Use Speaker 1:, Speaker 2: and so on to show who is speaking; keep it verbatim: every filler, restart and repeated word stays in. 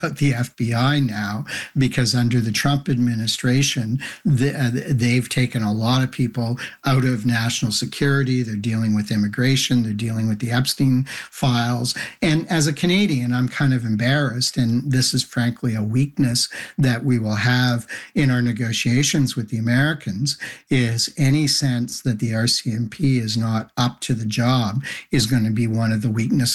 Speaker 1: the F B I now, because under the Trump administration, the, uh, they've taken a lot of people out of national security. They're dealing with immigration. They're dealing with the Epstein files. And as a Canadian, I'm kind of embarrassed. And this is frankly a weakness that we will have in our negotiations with the Americans, is any sense that the R C M P is not up to the job is going to be one of the weaknesses